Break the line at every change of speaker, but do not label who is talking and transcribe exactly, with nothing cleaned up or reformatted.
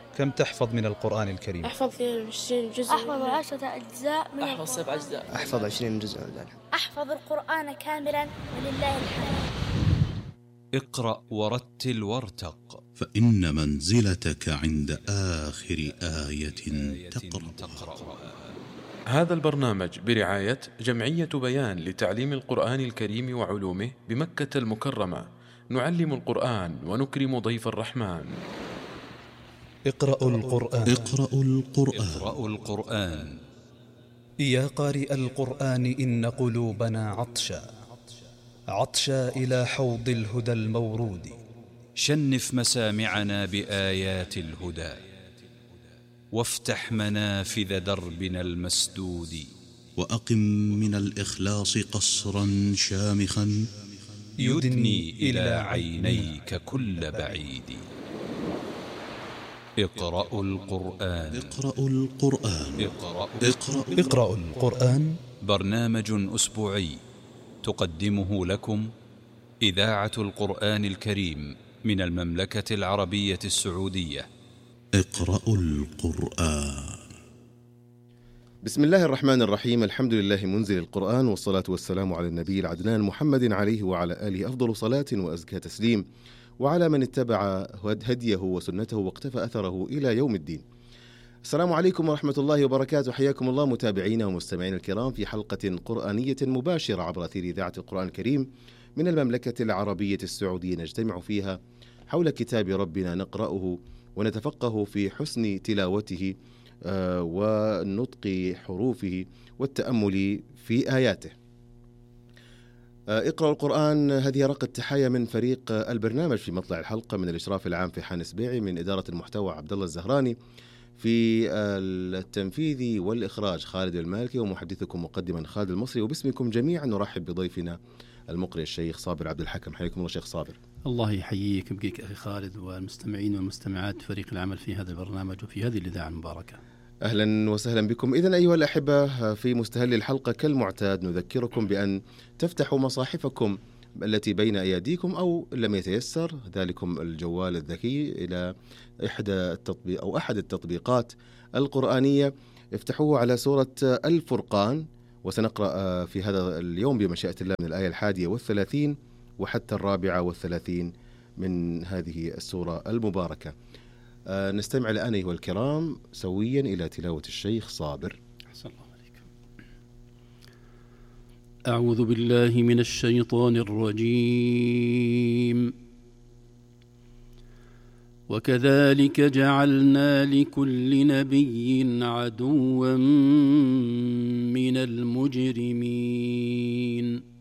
كم تحفظ من القرآن الكريم؟
أحفظ عشرين جزء.
أحفظ عشرة أجزاء من
أحفظ سبع أجزاء.
أحفظ عشرين جزء.
أحفظ القرآن كاملا ولله الحمد.
اقرأ ورتل وارتق،
فإن منزلتك عند آخر آية تقرأ.
هذا البرنامج برعاية جمعية بيان لتعليم القرآن الكريم وعلومه بمكة المكرمة. نعلم القرآن ونكرم ضيف الرحمن.
اقرأوا القرآن.
اقرأوا القرآن.
اقرأوا القرآن.
يا قارئ القرآن إن قلوبنا عطشا عطشا إلى حوض الهدى المورود.
شنف مسامعنا بآيات الهدى، وافتح منافذ دربنا المسدود.
وأقم من الإخلاص قصرا شامخا
يدني إلى عينيك كل بعيد. اقرأوا القرآن.
اقرأوا القرآن.
اقرأوا,
اقرأوا.
اقرأوا القرآن.
برنامج أسبوعي تقدمه لكم إذاعة القرآن الكريم من المملكة العربية السعودية.
اقرأوا القرآن.
بسم الله الرحمن الرحيم. الحمد لله منزل القرآن، والصلاة والسلام على النبي العدنان محمد عليه وعلى آله أفضل صلاة وأزكى تسليم، وعلى من اتبع هديه وسنته واقتفى أثره إلى يوم الدين. السلام عليكم ورحمة الله وبركاته. حياكم الله متابعينا ومستمعين الكرام في حلقة قرآنية مباشرة عبر أثير إذاعة القرآن الكريم من المملكة العربية السعودية، نجتمع فيها حول كتاب ربنا نقرأه ونتفقه في حسن تلاوته آه ونطق حروفه والتأمل في آياته. آه اقرأوا القرآن. هذه رقة تحية من فريق البرنامج في مطلع الحلقة، من الإشراف العام في حان سبيعي، من إدارة المحتوى عبد الله الزهراني، في التنفيذ والإخراج خالد المالكي، ومحدثكم مقدما خالد المصري. وباسمكم جميعا نرحب بضيفنا المقرئ الشيخ صابر عبد الحكم. حياكم الله شيخ صابر.
الله يحييك ويبقيك أخي خالد، والمستمعين والمستمعات فريق العمل في هذا البرنامج وفي هذه الإذاعة المباركة.
أهلا وسهلا بكم. إذن أيها الأحبة، في مستهل الحلقة كالمعتاد نذكركم بأن تفتحوا مصاحفكم التي بين أيديكم، أو لم يتيسر ذلكم الجوال الذكي إلى إحدى التطبيق أو أحد التطبيقات القرآنية، افتحوه على سورة الفرقان، وسنقرأ في هذا اليوم بمشيئة الله من الآية الحادية والثلاثين وحتى الرابعة والثلاثين من هذه السورة المباركة. نستمع الآن أيها الكرام سويا إلى تلاوة الشيخ صابر.
أحسن الله عليكم. أعوذ بالله من الشيطان الرجيم. وكذلك جعلنا لكل نبي عدوا من المجرمين